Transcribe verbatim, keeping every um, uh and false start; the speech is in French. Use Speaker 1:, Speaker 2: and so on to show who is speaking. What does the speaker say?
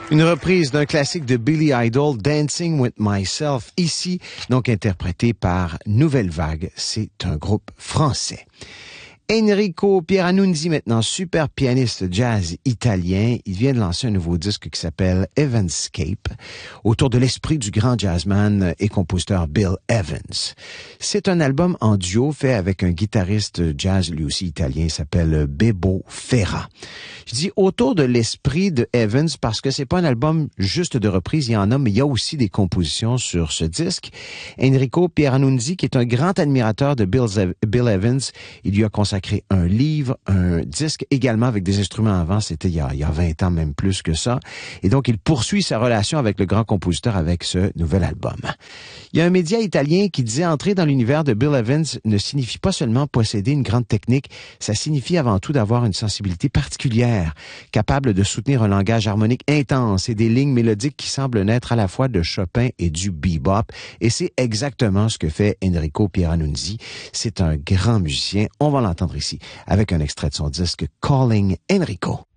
Speaker 1: Une reprise d'un classique de Billy Idol, Dancing with Myself, ici, donc interprété par Nouvelle Vague. C'est un groupe français. Enrico Pieranunzi, maintenant super pianiste jazz italien, il vient de lancer un nouveau disque qui s'appelle Evanscape, autour de l'esprit du grand jazzman et compositeur Bill Evans. C'est un album en duo fait avec un guitariste jazz lui aussi italien, il s'appelle Bebo Ferra. Je dis autour de l'esprit de Evans parce que c'est pas un album juste de reprise, il y en a, mais il y a aussi des compositions sur ce disque. Enrico Pieranunzi, qui est un grand admirateur de Bill, Bill Evans, il lui a consacré créé un livre, un disque, également avec des instruments avant, c'était il y a, il y a vingt ans, même plus que ça. Et donc, il poursuit sa relation avec le grand compositeur avec ce nouvel album. Il y a un média italien qui disait entrer dans l'univers de Bill Evans ne signifie pas seulement posséder une grande technique, ça signifie avant tout d'avoir une sensibilité particulière, capable de soutenir un langage harmonique intense et des lignes mélodiques qui semblent naître à la fois de Chopin et du bebop. Et c'est exactement ce que fait Enrico Pieranunzi. C'est un grand musicien. On va l'entendre ici avec un extrait de son disque Calling Enrico.